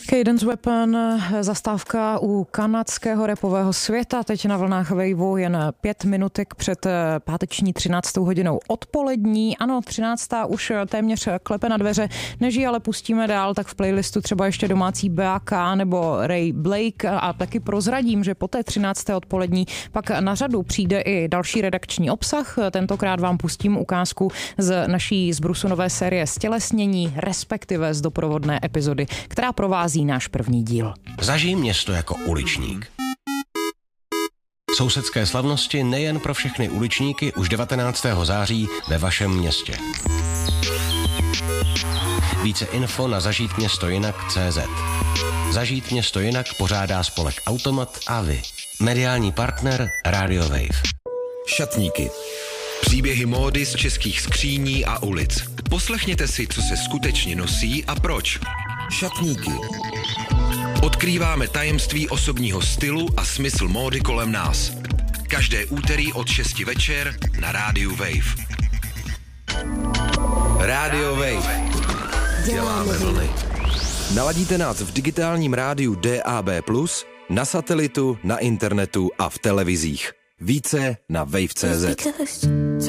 Cadence Weapon, zastávka u kanadského rapového světa, teď na vlnách Waveu jen 5 minutek před páteční 13. hodinou odpolední. Ano, 13. už téměř klepe na dveře, než ji ale pustíme dál, tak v playlistu třeba ještě domácí BAK nebo Ray Blake a taky prozradím, že po té 13. odpolední pak na řadu přijde i další redakční obsah. Tentokrát vám pustím ukázku z naší zbrusunové série Stělesnění, respektive z doprovodné epizody, která provází náš první díl. Zažij město jako uličník. Sousedské slavnosti nejen pro všechny uličníky už 19. září ve vašem městě. Více info na zažítměstojinak.cz. Zažít město jinak pořádá spolek Automat a vy. Mediální partner Radio Wave. Šatníky. Příběhy módy z českých skříní a ulic. Poslechněte si, co se skutečně nosí a proč. Šatníky. Odkrýváme tajemství osobního stylu a smysl módy kolem nás. Každé úterý od 6 večer na rádiu Wave. Radio Wave. Děláme vlny. Naladíte nás v digitálním rádiu DAB+, na satelitu, na internetu a v televizích. Více na wave.cz.